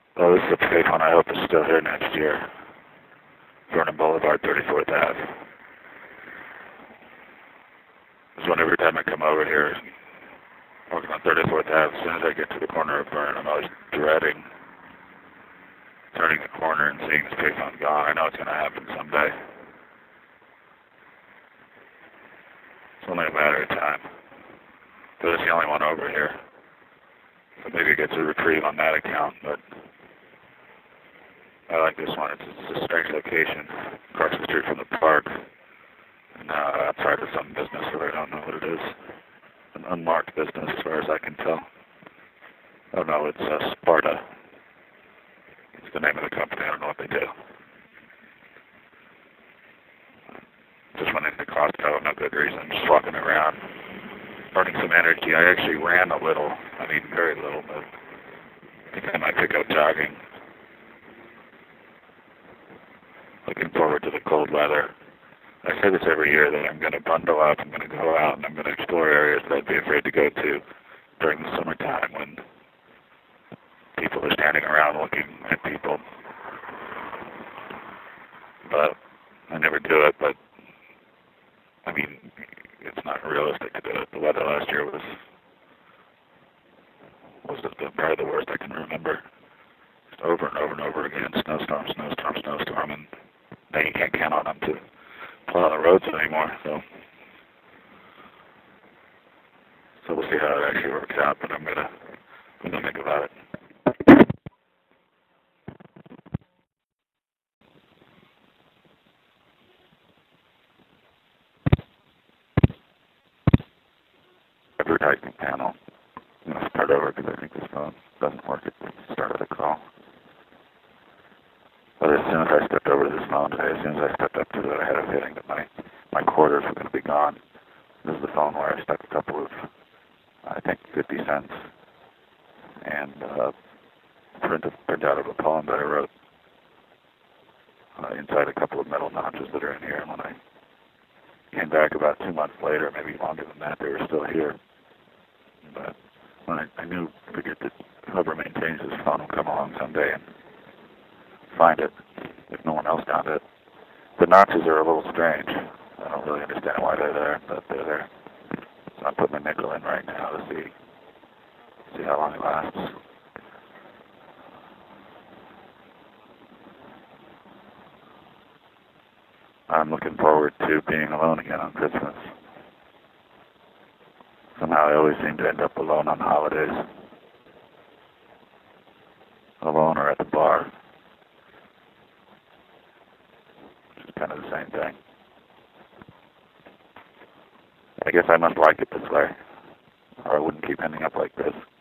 Oh, this is a fake one. I hope it's still here next year. Vernon Boulevard, 34th Ave. This one every time I come over here, walking on 34th Ave, as soon as I get to the corner of Vernon, I'm always dreading turning the corner and seeing this payphone gone. I know it's going to happen someday. It's only a matter of time. But it's the only one over here. So maybe it gets a reprieve on that account, but I like this one. It's a strange location, across the street from the park, and outside of some business where I don't know what it is. An unmarked business as far as I can tell. Oh no, it's Sparta. It's the name of the company. I don't know what they do. Just went into Costco, no good reason. Just walking around, burning some energy. I actually ran a little. I mean, very little, but I think I might pick up jogging. Looking forward to the cold weather. I say this every year that I'm going to bundle up, I'm going to go out, and I'm going to explore areas that I'd be afraid to go to during the summertime when people are standing around looking at people. But I never do it, but I mean, it's not realistic to do it. The weather last year was probably the worst I can remember. Just over and over and over again, snowstorm, snowstorm, snowstorm, and now you can't count on them to plow the roads anymore. So we'll see how it actually works out, but I'm gonna think about it. Advertising panel. I'm gonna start over because I think this phone doesn't work at the start of the call. But as soon as I stepped over to this phone today, as soon as I stepped up to it, I had a feeling that my quarters were going to be gone. This is the phone where I stuck a couple of, I think, 50 cents and print out of a poem that I wrote inside a couple of metal notches that are in here. And when I came back about 2 months later, maybe longer than that, they were still here. But when I figured that whoever maintains this phone will come along someday and find it if no one else found it. The notches are a little strange. I don't really understand why they're there, but they're there. So I'm putting my nickel in right now to see how long it lasts. I'm looking forward to being alone again on Christmas. Somehow I always seem to end up alone on holidays. Alone or at the bar. Which is kind of the same thing. I guess I must like it this way, or I wouldn't keep ending up like this.